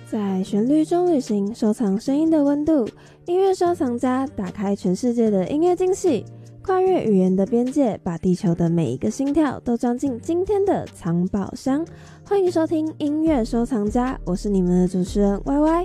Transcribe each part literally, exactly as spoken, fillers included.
在旋律中旅行，收藏声音的温度。音乐收藏家打开全世界的音乐惊喜，跨越语言的边界，把地球的每一个心跳都装进今天的藏宝箱。欢迎收听音乐收藏家，我是你们的主持人 Y Y。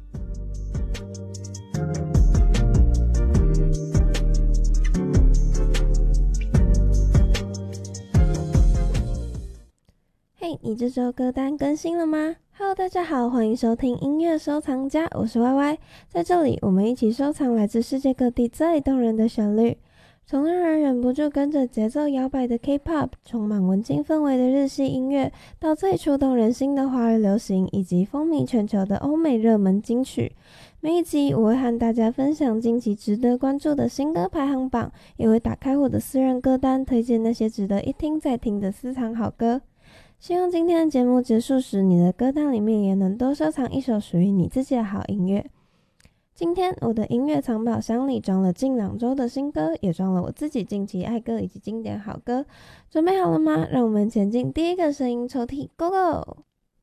嘿，你这周歌单更新了吗？ Hello， 大家好，欢迎收听音乐收藏家，我是 Y Y。在这里，我们一起收藏来自世界各地最动人的旋律，从让人忍不住跟着节奏摇摆的 K-pop， 充满文青氛围的日系音乐，到最触动人心的华语流行，以及风靡全球的欧美热门金曲。每一集我会和大家分享近期值得关注的新歌排行榜，也会打开我的私人歌单，推荐那些值得一听再听的私藏好歌。希望今天的节目结束时，你的歌单里面也能多收藏一首属于你自己的好音乐。今天我的音乐藏宝箱里装了近两周的新歌，也装了我自己近期爱歌以及经典好歌。准备好了吗？让我们前进第一个声音抽屉 ，Go Go！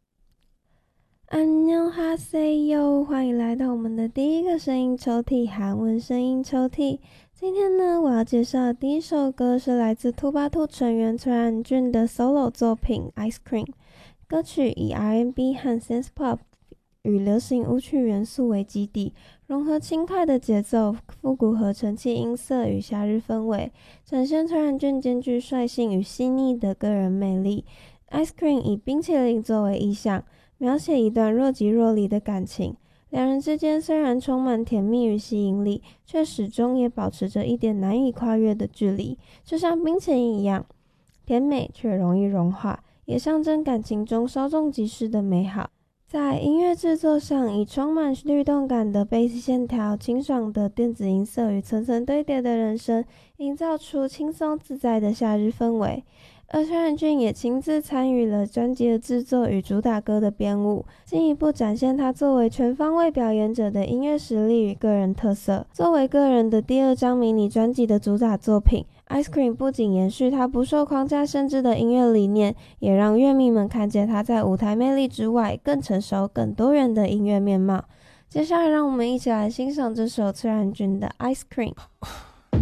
안녕하세요，欢迎来到我们的第一个声音抽屉，韩文声音抽屉。今天呢，我要介绍的第一首歌是来自兔巴兔成员崔然俊的 solo 作品 Ice Cream。 歌曲以 R and B 和 Synth Pop 与流行舞曲元素为基底，融合轻快的节奏、复古合成器音色与夏日氛围，展现崔然俊兼具率性与细腻的个人魅力。 Ice Cream 以冰淇淋作为意象，描写一段若即若离的感情，两人之间虽然充满甜蜜与吸引力，却始终也保持着一点难以跨越的距离，就像冰淇淋一样，甜美却容易融化，也象征感情中稍纵即逝的美好。在音乐制作上，以充满律动感的贝斯线条、清爽的电子音色与层层堆叠的人声，营造出轻松自在的夏日氛围。而崔然俊也亲自参与了专辑的制作与主打歌的编舞，进一步展现他作为全方位表演者的音乐实力与个人特色。作为个人的第二张迷你专辑的主打作品 Ice Cream 不仅延续他不受框架限制的音乐理念，也让乐迷们看见他在舞台魅力之外更成熟更多元的音乐面貌。接下来让我们一起来欣赏这首崔然俊的 Ice Cream。